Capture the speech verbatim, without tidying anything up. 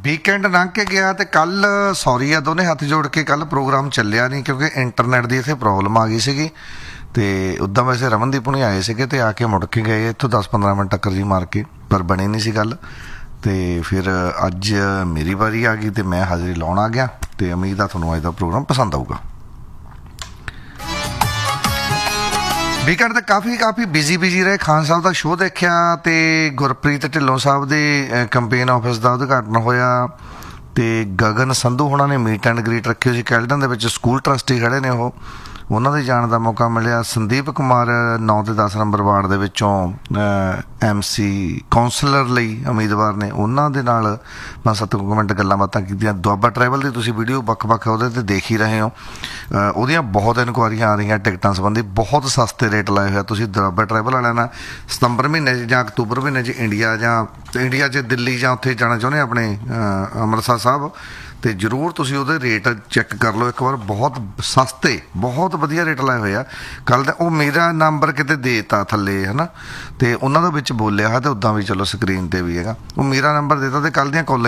Weekend ਲੰਘ ਕੇ ਗਿਆ ਤੇ ਕੱਲ ਸੌਰੀ ਆ ਦੋਨੇ ਹੱਥ ਜੋੜ ਕੇ ਕੱਲ ਪ੍ਰੋਗਰਾਮ ਚੱਲਿਆ ਨਹੀਂ ਕਿਉਂਕਿ ਇੰਟਰਨੈਟ ਦੀ ਇੱਥੇ ਪ੍ਰੋਬਲਮ ਆ ਗਈ ਸੀਗੀ ਤੇ ਉੱਦਾਂ ਵੈਸੇ ਰਮਨਦੀਪ ਹੁਣੀ ਆਏ ਸੀਗੇ ਤੇ ਆ ਕੇ ਮੁੜ ਕੇ ਗਏ ਇੱਥੋਂ ਦਸ ਪੰਦਰਾਂ ਮਿੰਟ ਟੱਕਰ ਜੀ ਮਾਰ ਕੇ ਪਰ ਬਣੀ ਨਹੀਂ ਸੀ ਗੱਲ ਤੇ ਫਿਰ ਅੱਜ ਮੇਰੀ ਵਾਰੀ ਆ ਗਈ ਤੇ ਮੈਂ ਹਾਜ਼ਰੀ ਲਾਉਣ ਆ ਗਿਆ ਤੇ ਉਮੀਦ ਆ ਤੁਹਾਨੂੰ ਅੱਜ ਦਾ ਪ੍ਰੋਗਰਾਮ ਪਸੰਦ ਆਊਗਾ। ਵੀਕਐਂਡ ਤੇ ਕਾਫੀ ਕਾਫੀ ਬਿਜ਼ੀ ਬਿਜ਼ੀ ਰਹੇ। ਖਾਨ ਸਾਹਿਬ ਦਾ ਸ਼ੋਅ ਦੇਖਿਆ ਤੇ ਗੁਰਪ੍ਰੀਤ ਢਿੱਲੋਂ ਸਾਹਿਬ ਦੇ ਕੰਪੇਨ ਆਫਿਸ ਦਾ ਉਦਘਾਟਨ ਹੋਇਆ ਤੇ ਗਗਨ ਸੰਧੂ ਹੋਣਾ ਨੇ ਮੀਟ ਐਂਡ ਗ੍ਰੀਟ ਰੱਖੀ ਹੋਈ ਸੀ ਕੈਲਡਨ ਦੇ ਵਿੱਚ। ਸਕੂਲ ਟਰਸਟੀ ਖੜੇ ਨੇ ਉਹ, ਉਹਨਾਂ ਦੇ ਜਾਣ ਦਾ ਮੌਕਾ ਮਿਲਿਆ। ਸੰਦੀਪ ਕੁਮਾਰ ਨੌ ਤੇ ਦਸ ਨੰਬਰ ਵਾਰਡ ਦੇ ਵਿੱਚੋਂ ਐਮ ਸੀ ਕੌਂਸਲਰ ਲਈ ਉਮੀਦਵਾਰ ਨੇ, ਉਹਨਾਂ ਦੇ ਨਾਲ ਮੈਂ ਸੱਤ ਕੁ ਮਿੰਟ ਗੱਲਾਂ ਬਾਤਾਂ ਕੀਤੀਆਂ। ਦੁਆਬਾ ਟਰੈਵਲ ਦੀ ਤੁਸੀਂ ਵੀਡੀਓ ਵੱਖ ਵੱਖ ਉਹਦੇ 'ਤੇ ਦੇਖ ਹੀ ਰਹੇ ਹੋ। ਉਹਦੀਆਂ ਬਹੁਤ ਇਨਕੁਆਰੀਆਂ ਆ ਰਹੀਆਂ ਟਿਕਟਾਂ ਸੰਬੰਧੀ, ਬਹੁਤ ਸਸਤੇ ਰੇਟ ਲਾਏ ਹੋਏ। ਤੁਸੀਂ ਦੁਆਬਾ ਟਰੈਵਲ ਵਾਲਿਆਂ ਨਾਲ ਸਤੰਬਰ ਮਹੀਨੇ 'ਚ ਜਾਂ ਅਕਤੂਬਰ ਮਹੀਨੇ 'ਚ ਇੰਡੀਆ ਜਾਂ ਇੰਡੀਆ 'ਚ ਦਿੱਲੀ ਜਾਂ ਉੱਥੇ ਜਾਣਾ ਚਾਹੁੰਦੇ ਆਪਣੇ ਅੰਮ੍ਰਿਤਸਰ ਸਾਹਿਬ ਤੇ ਜ਼ਰੂਰ ਤੁਸੀਂ ਉਹਦੇ ਰੇਟ ਚੈੱਕ ਕਰ ਲਓ ਇੱਕ ਵਾਰ। ਬਹੁਤ ਸਸਤੇ, ਬਹੁਤ ਵਧੀਆ ਰੇਟ ਲਾਏ ਹੋਏ ਆ। ਕੱਲ੍ਹ ਤਾਂ ਉਹ ਮੇਰਾ ਨੰਬਰ ਕਿਤੇ ਦੇ ਤਾ ਥੱਲੇ ਹੈ ਨਾ, ਤੇ ਉਹਨਾਂ ਦੇ ਵਿੱਚ ਬੋਲਿਆ ਹੈ ਤੇ ਉੱਦਾਂ ਵੀ ਚਲੋ ਸਕਰੀਨ 'ਤੇ ਵੀ ਹੈਗਾ। ਉਹ ਮੇਰਾ ਨੰਬਰ ਦੇ ਤਾ ਤੇ ਕੱਲ੍ਹ ਦੀਆਂ ਕਾਲਾਂ